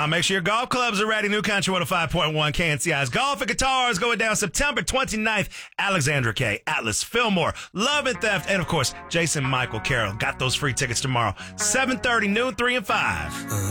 Make sure your golf clubs are ready. New Country 105.1 KNCI's Golf and Guitars going down September 29th. Alexandra K, Atlas, Fillmore, Love and Theft, and of course, Jason Michael Carroll. Got those free tickets tomorrow. 7:30, noon, 3 and 5.